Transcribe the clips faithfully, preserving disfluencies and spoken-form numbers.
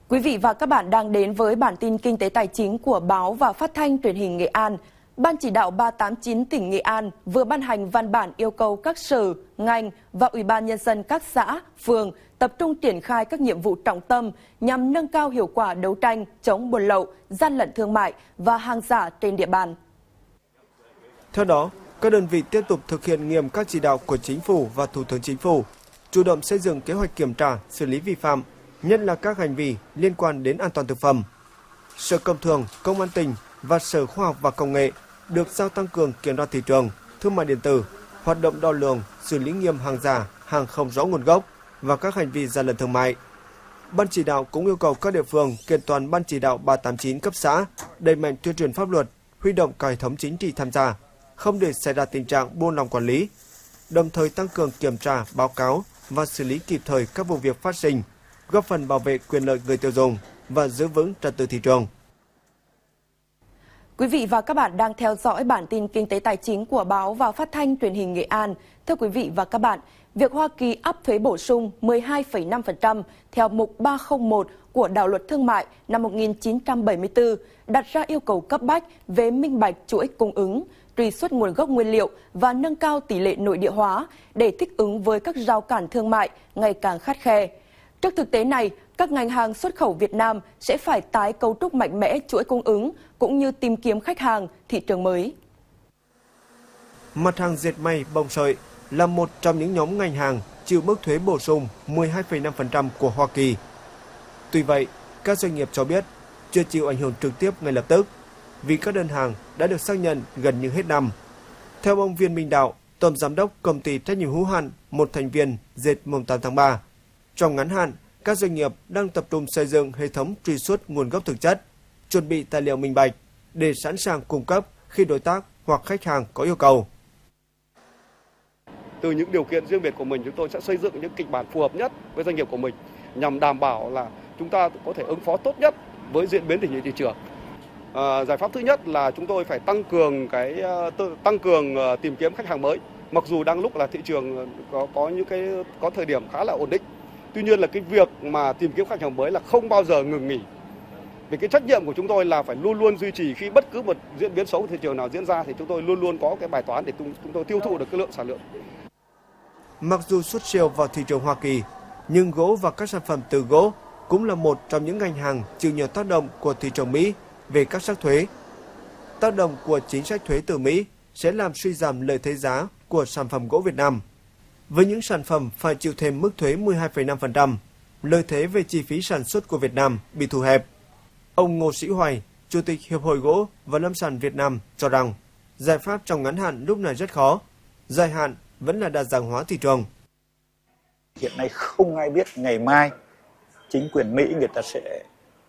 Quý vị và các bạn đang đến với bản tin kinh tế tài chính của Báo và Phát thanh Truyền hình Nghệ An. Ban chỉ đạo ba tám chín tỉnh Nghệ An vừa ban hành văn bản yêu cầu các sở, ngành và Ủy ban Nhân dân các xã, phường tập trung triển khai các nhiệm vụ trọng tâm nhằm nâng cao hiệu quả đấu tranh chống buôn lậu, gian lận thương mại và hàng giả trên địa bàn. Theo đó, các đơn vị tiếp tục thực hiện nghiêm các chỉ đạo của Chính phủ và Thủ tướng Chính phủ, chủ động xây dựng kế hoạch kiểm tra, xử lý vi phạm, nhất là các hành vi liên quan đến an toàn thực phẩm. Sở Công Thương, Công an tỉnh và Sở Khoa học và Công nghệ được giao tăng cường kiểm tra thị trường, thương mại điện tử, hoạt động đo lường, xử lý nghiêm hàng giả, hàng không rõ nguồn gốc và các hành vi gian lận thương mại. Ban chỉ đạo cũng yêu cầu các địa phương kiện toàn Ban chỉ đạo ba tám chín cấp xã, đẩy mạnh tuyên truyền pháp luật, huy động cả hệ thống chính trị tham gia, không để xảy ra tình trạng buông lỏng quản lý, đồng thời tăng cường kiểm tra, báo cáo và xử lý kịp thời các vụ việc phát sinh, góp phần bảo vệ quyền lợi người tiêu dùng và giữ vững trật tự thị trường. Quý vị và các bạn đang theo dõi bản tin kinh tế tài chính của Báo và Phát thanh Truyền hình Nghệ An. Thưa quý vị và các bạn, việc Hoa Kỳ áp thuế bổ sung mười hai phẩy năm phần trăm theo mục ba không một của Đạo luật Thương mại năm một nghìn chín trăm bảy mươi tư đặt ra yêu cầu cấp bách về minh bạch chuỗi cung ứng, truy xuất nguồn gốc nguyên liệu và nâng cao tỷ lệ nội địa hóa để thích ứng với các rào cản thương mại ngày càng khắt khe. Trước thực tế này, các ngành hàng xuất khẩu Việt Nam sẽ phải tái cấu trúc mạnh mẽ chuỗi cung ứng cũng như tìm kiếm khách hàng, thị trường mới. Mặt hàng dệt may, bông sợi là một trong những nhóm ngành hàng chịu mức thuế bổ sung mười hai phẩy năm phần trăm của Hoa Kỳ. Tuy vậy, các doanh nghiệp cho biết chưa chịu ảnh hưởng trực tiếp ngay lập tức vì các đơn hàng đã được xác nhận gần như hết năm. Theo ông Viên Minh Đạo, Tổng Giám đốc Công ty trách nhiệm hữu hạn một thành viên dệt mùng tám tháng ba, trong ngắn hạn, các doanh nghiệp đang tập trung xây dựng hệ thống truy xuất nguồn gốc thực chất, chuẩn bị tài liệu minh bạch để sẵn sàng cung cấp khi đối tác hoặc khách hàng có yêu cầu. Từ những điều kiện riêng biệt của mình, chúng tôi sẽ xây dựng những kịch bản phù hợp nhất với doanh nghiệp của mình nhằm đảm bảo là chúng ta có thể ứng phó tốt nhất với diễn biến tình hình thị trường. À, giải pháp thứ nhất là chúng tôi phải tăng cường cái tăng cường tìm kiếm khách hàng mới. Mặc dù đang lúc là thị trường có có những cái có thời điểm khá là ổn định. Tuy nhiên là cái việc mà tìm kiếm khách hàng mới là không bao giờ ngừng nghỉ. Vì cái trách nhiệm của chúng tôi là phải luôn luôn duy trì khi bất cứ một diễn biến xấu của thị trường nào diễn ra thì chúng tôi luôn luôn có cái bài toán để chúng tôi tiêu thụ được cái lượng sản lượng. Mặc dù xuất siêu vào thị trường Hoa Kỳ, nhưng gỗ và các sản phẩm từ gỗ cũng là một trong những ngành hàng chịu nhiều tác động của thị trường Mỹ về các sắc thuế. Tác động của chính sách thuế từ Mỹ sẽ làm suy giảm lợi thế giá của sản phẩm gỗ Việt Nam. Với những sản phẩm phải chịu thêm mức thuế mười hai phẩy năm phần trăm, lợi thế về chi phí sản xuất của Việt Nam bị thu hẹp. Ông Ngô Sĩ Hoài, Chủ tịch Hiệp hội Gỗ và Lâm sản Việt Nam cho rằng giải pháp trong ngắn hạn lúc này rất khó, dài hạn vẫn là đa dạng hóa thị trường. Hiện nay không ai biết ngày mai chính quyền Mỹ người ta sẽ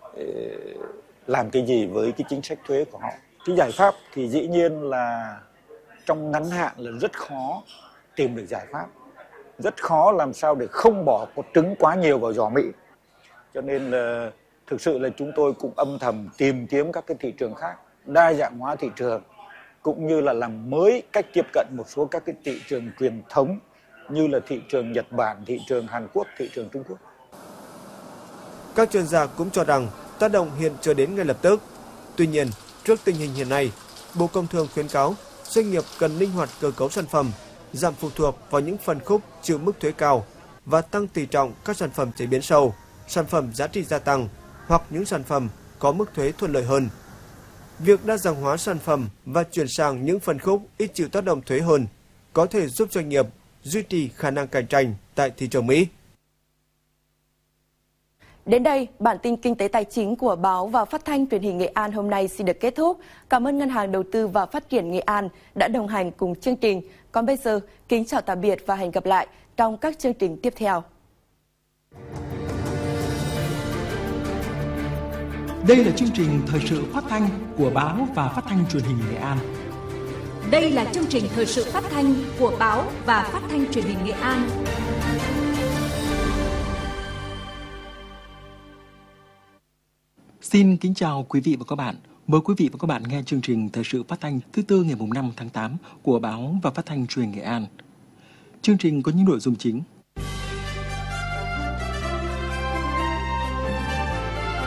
làm cái gì với cái chính sách thuế của họ. Cái giải pháp thì dĩ nhiên là trong ngắn hạn là rất khó tìm được giải pháp. Rất khó làm sao để không bỏ cột trứng quá nhiều vào giỏ Mỹ. Cho nên là thực sự là chúng tôi cũng âm thầm tìm kiếm các cái thị trường khác, đa dạng hóa thị trường, cũng như là làm mới cách tiếp cận một số các cái thị trường truyền thống như là thị trường Nhật Bản, thị trường Hàn Quốc, thị trường Trung Quốc. Các chuyên gia cũng cho rằng tác động hiện chưa đến ngay lập tức. Tuy nhiên, trước tình hình hiện nay, Bộ Công Thương khuyến cáo doanh nghiệp cần linh hoạt cơ cấu sản phẩm, giảm phụ thuộc vào những phân khúc chịu mức thuế cao và tăng tỷ trọng các sản phẩm chế biến sâu, sản phẩm giá trị gia tăng hoặc những sản phẩm có mức thuế thuận lợi hơn. Việc đa dạng hóa sản phẩm và chuyển sang những phân khúc ít chịu tác động thuế hơn có thể giúp doanh nghiệp duy trì khả năng cạnh tranh tại thị trường Mỹ. Đến đây, bản tin kinh tế tài chính của Báo và Phát thanh Truyền hình Nghệ An hôm nay xin được kết thúc. Cảm ơn Ngân hàng Đầu tư và Phát triển Nghệ An đã đồng hành cùng chương trình. Còn bây giờ, kính chào tạm biệt và hẹn gặp lại trong các chương trình tiếp theo. Đây là chương trình thời sự phát thanh của Báo và Phát thanh Truyền hình Nghệ An. Đây là chương trình thời sự phát thanh của Báo và Phát thanh Truyền hình Nghệ An. Xin kính chào quý vị và các bạn. Mời quý vị và các bạn nghe chương trình thời sự phát thanh thứ tư ngày năm tháng tám của Báo và Phát thanh Truyền hình Nghệ An. Chương trình có những nội dung chính.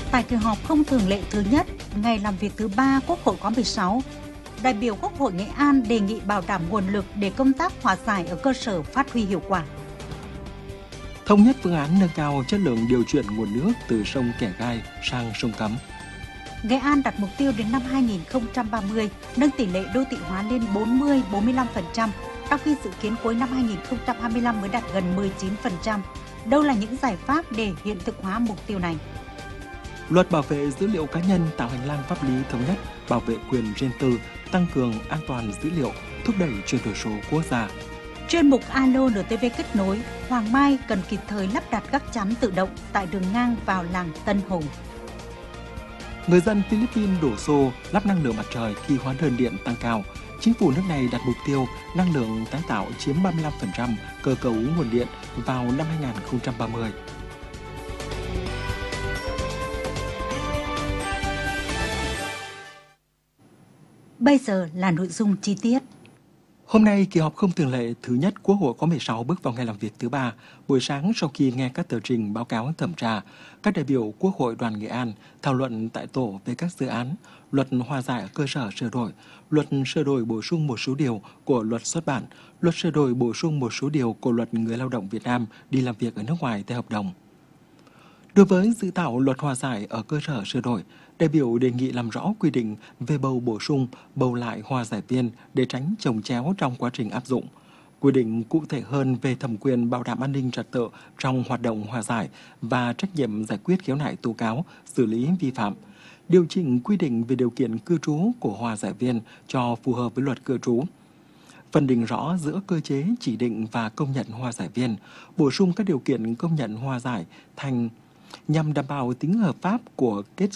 Tại kỳ họp không thường lệ thứ nhất, ngày làm việc thứ ba Quốc hội khóa mười sáu, đại biểu Quốc hội Nghệ An đề nghị bảo đảm nguồn lực để công tác hòa giải ở cơ sở phát huy hiệu quả. Thống nhất phương án nâng cao chất lượng điều chuyển nguồn nước từ sông Kẻ Gai sang sông Cấm. Nghệ An đặt mục tiêu đến năm hai nghìn không trăm ba mươi nâng tỷ lệ đô thị hóa lên bốn mươi đến bốn mươi lăm phần trăm, trong khi dự kiến cuối năm hai nghìn không trăm hai mươi lăm mới đạt gần mười chín phần trăm. Đâu là những giải pháp để hiện thực hóa mục tiêu này? Luật bảo vệ dữ liệu cá nhân tạo hành lang pháp lý thống nhất, bảo vệ quyền riêng tư, tăng cường an toàn dữ liệu, thúc đẩy chuyển đổi số quốc gia. Chuyên mục Alo en tê vê kết nối, Hoàng Mai cần kịp thời lắp đặt gác chắn tự động tại đường ngang vào làng Tân Hùng. Người dân Philippines đổ xô lắp năng lượng mặt trời khi hóa đơn điện tăng cao. Chính phủ nước này đặt mục tiêu năng lượng tái tạo chiếm ba mươi lăm phần trăm cơ cấu nguồn điện vào năm hai nghìn không trăm ba mươi. Bây giờ là nội dung chi tiết. Hôm nay, kỳ họp không thường lệ thứ nhất Quốc hội khóa mười sáu bước vào ngày làm việc thứ ba. Buổi sáng sau khi nghe các tờ trình báo cáo thẩm tra, các đại biểu Quốc hội đoàn Nghệ An thảo luận tại tổ về các dự án luật hòa giải ở cơ sở sửa đổi, luật sửa đổi bổ sung một số điều của luật xuất bản, luật sửa đổi bổ sung một số điều của luật người lao động Việt Nam đi làm việc ở nước ngoài theo hợp đồng. Đối với dự thảo luật hòa giải ở cơ sở sửa đổi, đại biểu đề nghị làm rõ quy định về bầu bổ sung, bầu lại hòa giải viên để tránh chồng chéo trong quá trình áp dụng. Quy định cụ thể hơn về thẩm quyền bảo đảm an ninh trật tự trong hoạt động hòa giải và trách nhiệm giải quyết khiếu nại tố cáo, xử lý vi phạm. Điều chỉnh quy định về điều kiện cư trú của hòa giải viên cho phù hợp với luật cư trú. Phân định rõ giữa cơ chế chỉ định và công nhận hòa giải viên, bổ sung các điều kiện công nhận hòa giải thành nhằm đảm bảo tính hợp pháp của kết